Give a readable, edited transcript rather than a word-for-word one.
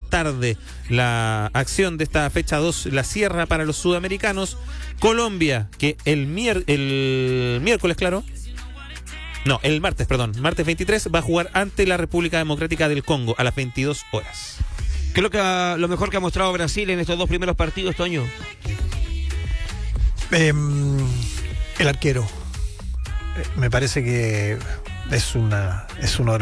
tarde la acción de esta fecha 2, la cierra para los sudamericanos. Colombia, que el miércoles, claro. No, el martes, perdón. Martes 23 va a jugar ante la República Democrática del Congo a las 22 horas. ¿Qué es lo mejor que ha mostrado Brasil en estos 2 primeros partidos, Toño? El arquero. Me parece que es uno de